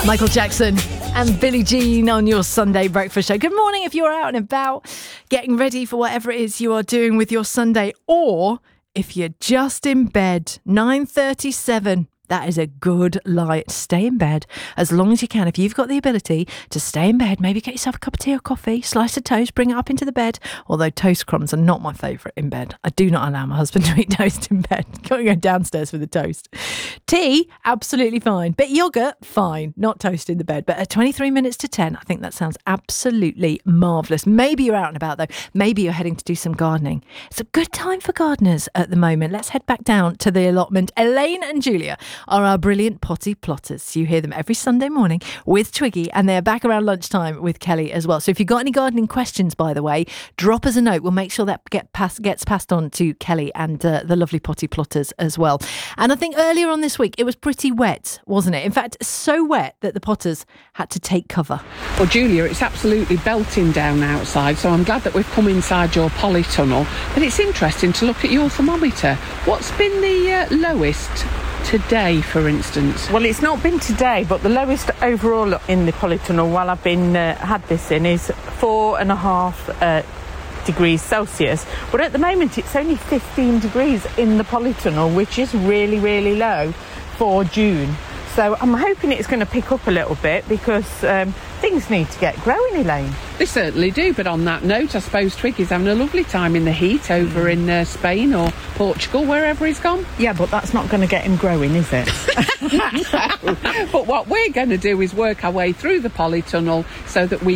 Michael Jackson and Billie Jean on your Sunday breakfast show. Good morning if you're out and about, getting ready for whatever it is you are doing with your Sunday, or if you're just in bed, 9:37. That is a good light. Stay in bed as long as you can. If you've got the ability to stay in bed, maybe get yourself a cup of tea or coffee, slice of toast, bring it up into the bed. Although toast crumbs are not my favourite in bed. I do not allow my husband to eat toast in bed. Can't go downstairs for the toast. Tea, absolutely fine. Bit yoghurt, fine. Not toast in the bed. But at 23 minutes to 10, I think that sounds absolutely marvellous. Maybe you're out and about though. Maybe you're heading to do some gardening. It's a good time for gardeners at the moment. Let's head back down to the allotment. Elaine and Julia are our brilliant potty plotters. You hear them every Sunday morning with Twiggy, and they're back around lunchtime with Kelly as well. So if you've got any gardening questions, by the way, drop us a note. We'll make sure that gets passed on to Kelly and the lovely potty plotters as well. And I think earlier on this week, it was pretty wet, wasn't it? In fact, so wet that the potters had to take cover. Well, Julia, it's absolutely belting down outside, so I'm glad that we've come inside your polytunnel. But it's interesting to look at your thermometer. What's been the lowest today, for instance? Well, it's not been today, but the lowest overall in the polytunnel while I've been had this in is 4.5 degrees Celsius. But at the moment, it's only 15 degrees in the polytunnel, which is really, really low for June. So I'm hoping it's going to pick up a little bit because things need to get growing, Elaine. They certainly do, but on that note, I suppose Twiggy's having a lovely time in the heat over in Spain or Portugal, wherever he's gone. Yeah, but that's not going to get him growing, is it? But what we're going to do is work our way through the polytunnel so that we